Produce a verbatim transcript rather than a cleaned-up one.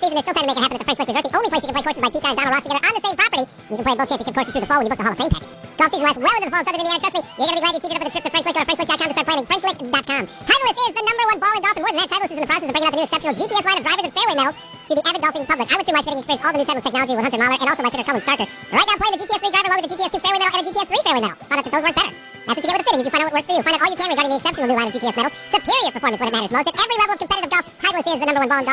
season, they're still trying to make it happen at the French Lake Resort, the only place you can play courses like Pete Dye and Donald Ross together on the same property. You can play both championship courses through the fall when you book the Hall of Fame package. Golf season lasts well into the fall in Southern Indiana. Trust me, you're going to be glad you teed it up for the trip to French Lake. Go to French Lake dot com to start planning. French Lake dot com. Titleist is the number one ball in golf, and more than that, Titleist is in the process of bringing out the new exceptional G T S line of drivers and fairway medals to the avid golfing public. I went through my fitting experience, all the new Titleist technology with Hunter Mahler, and also my fitter Cullen Starker. Right now, I'm playing the G T S three driver along with the G T S two fairway medal and a G T S three fairway medal. Found out that those work better. That's what you get with the fittings. You find out what works for you. Find out all you can regarding the exceptional new line of G T S medals. Superior performance when it matters most. At every level of competitive golf, Titleist is the number one ball in golf.